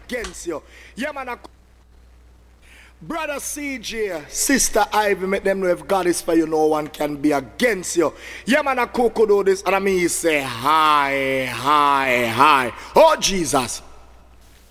against you. Yeah, man. Brother CJ, Sister Ivy, make them know if God is for you, no one can be against you. Yeah, man, I could do this, and I mean, say, hi. Oh, Jesus.